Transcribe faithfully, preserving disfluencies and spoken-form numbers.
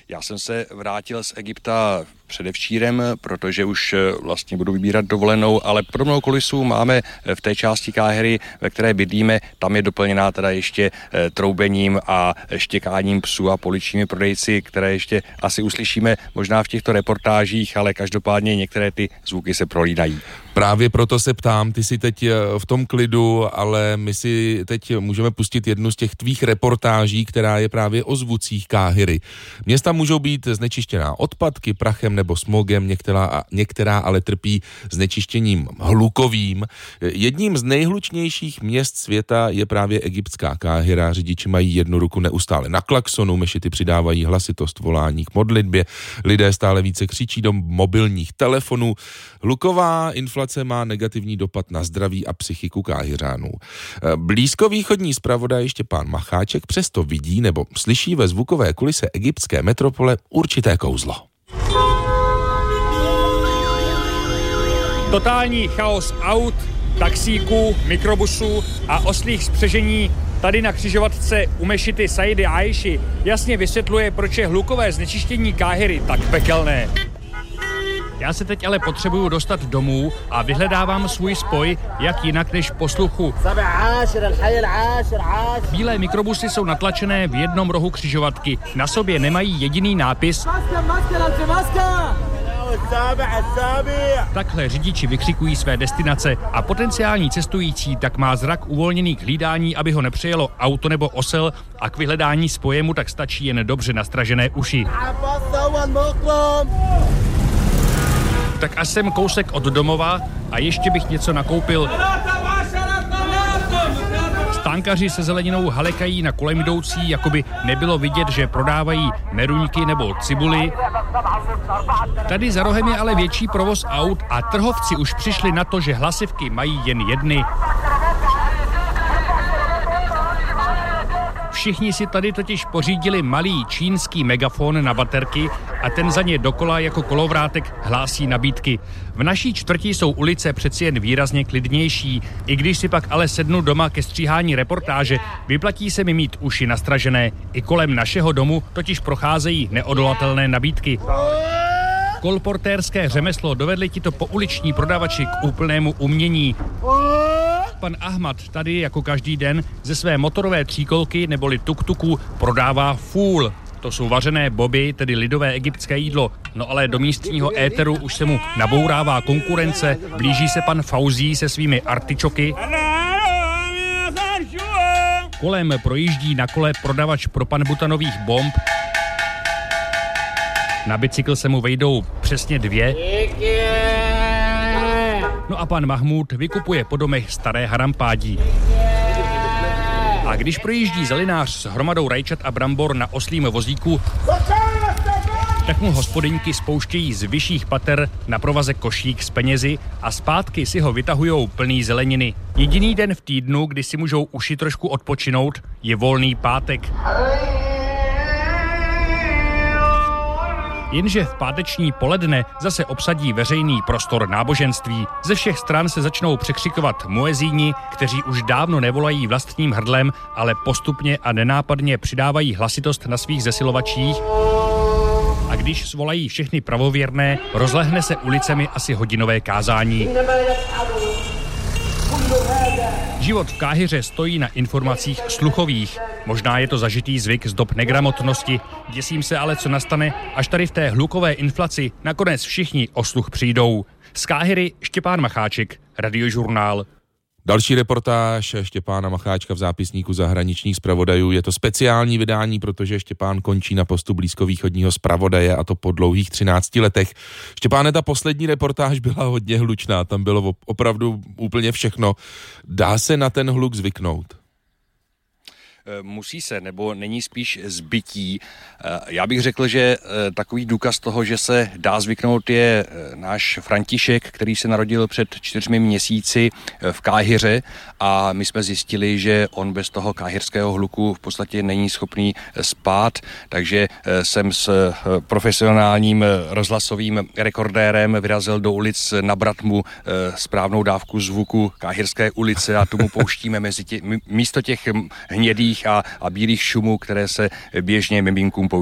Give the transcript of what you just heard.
Já jsem se vrátil z Egypta předevčírem, protože už vlastně budu vybírat dovolenou, ale podobnou kulisu máme v té části Káhiry, ve které bydlíme. Tam je doplněná teda ještě troubením a štěkáním psů a poličními prodejci, které ještě asi uslyšíme možná v těchto reportážích, ale každopádně některé ty zvuky se prolínají. Právě proto se ptám, ty jsi teď v tom klidu, ale my si teď můžeme pustit jednu z těch tvých reportáží, která je právě o zvucích Káhiry. Města můžou být znečištěná odpadky, prachem nebo smogem, některá, některá ale trpí znečištěním hlukovým. Jedním z nejhlučnějších měst světa je právě egyptská Káhira. Řidiči mají jednu ruku neustále na klaxonu, mešity přidávají hlasitost volání k modlitbě, lidé stále více křičí do mobilních telefonů. Hluková inflace má negativní dopad na zdraví a psychiku Káhiřánů. Blízkovýchodní zpravodaj Štěpán Macháček přesto vidí nebo slyší ve zvukové kulise egyptské metropole určité kouzlo. Totální chaos aut, taxíků, mikrobusů a oslých spřežení tady na křižovatce u mešity Sajdy Aiši jasně vysvětluje, proč je hlukové znečištění Káhiry tak pekelné. Já se teď ale potřebuju dostat domů a vyhledávám svůj spoj, jak jinak než posluchu. Bílé mikrobusy jsou natlačené v jednom rohu křižovatky. Na sobě nemají jediný nápis. Takhle řidiči vykřikují své destinace a potenciální cestující tak má zrak uvolněný k hlídání, aby ho nepřejelo auto nebo osel, a k vyhledání spoje mu tak stačí jen dobře nastražené uši. Tak až jsem kousek od domova a ještě bych něco nakoupil. Stánkaři se zeleninou halekají na kolem jdoucí, jakoby nebylo vidět, že prodávají meruňky nebo cibuli. Tady za rohem je ale větší provoz aut a trhovci už přišli na to, že hlasivky mají jen jedny. Všichni si tady totiž pořídili malý čínský megafon na baterky a ten za ně dokola jako kolovrátek hlásí nabídky. V naší čtvrti jsou ulice přeci jen výrazně klidnější. I když si pak ale sednu doma ke stříhání reportáže, vyplatí se mi mít uši nastražené. I kolem našeho domu totiž procházejí neodolatelné nabídky. Kolportérské řemeslo dovedli tito pouliční prodavači k úplnému umění. Pan Ahmad tady jako každý den ze své motorové tříkolky neboli tuk-tuku prodává fůl. To jsou vařené boby, tedy lidové egyptské jídlo. No ale do místního éteru už se mu nabourává konkurence, blíží se pan Fauzí se svými artičoky. Kolem projíždí na kole prodavač propanbutanových bomb. Na bicykl se mu vejdou přesně dvě. No a pan Mahmud vykupuje po domech staré harampádí. A když projíždí zelinář s hromadou rajčat a brambor na oslím vozíku, tak mu hospodyňky spouštějí z vyšších pater na provaze košík s penězi a zpátky si ho vytahujou plný zeleniny. Jediný den v týdnu, kdy si můžou uši trošku odpočinout, je volný pátek. Jenže v páteční poledne zase obsadí veřejný prostor náboženství. Ze všech stran se začnou překřikovat muezíni, kteří už dávno nevolají vlastním hrdlem, ale postupně a nenápadně přidávají hlasitost na svých zesilovačích. A když svolají všechny pravověrné, rozlehne se ulicemi asi hodinové kázání. Život v Káhiře stojí na informacích sluchových. Možná je to zažitý zvyk z dob negramotnosti. Děsím se ale, co nastane, až tady v té hlukové inflaci nakonec všichni o sluch přijdou. Z Káhiry Štěpán Macháček, Radiožurnál. Další reportáž Štěpána Macháčka v zápisníku zahraničních zpravodajů. Je to speciální vydání, protože Štěpán končí na postu blízkovýchodního zpravodaje, a to po dlouhých třinácti letech. Štěpáne, ta poslední reportáž byla hodně hlučná, tam bylo opravdu úplně všechno. Dá se na ten hluk zvyknout? Musí se, nebo není spíš zbytí. Já bych řekl, že takový důkaz toho, že se dá zvyknout, je náš František, který se narodil před čtyřmi měsíci v Káhiře, a my jsme zjistili, že on bez toho káhirského hluku v podstatě není schopný spát, takže jsem s profesionálním rozhlasovým rekordérem vyrazil do ulic nabrat mu správnou dávku zvuku Káhirské ulice a tomu pouštíme mezi tě, místo těch hnědých A, a bílých šumů, které se běžně miminkům pouští.